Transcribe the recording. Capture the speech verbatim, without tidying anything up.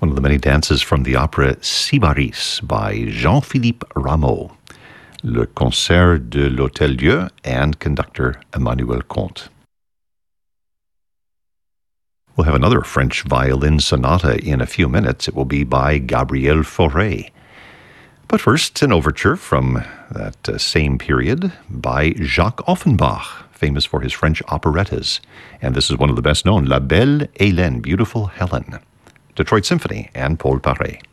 One of the many dances from the opera Sybaris by Jean-Philippe Rameau, Le Concert de l'Hôtel-Dieu, and conductor Emmanuel Comte. We'll have another French violin sonata in a few minutes. It will be by Gabriel Fauré. But first, an overture from that uh, same period by Jacques Offenbach, famous for his French operettas. And this is one of the best known, La Belle Hélène, Beautiful Helen. Detroit Symphony and Paul Paré.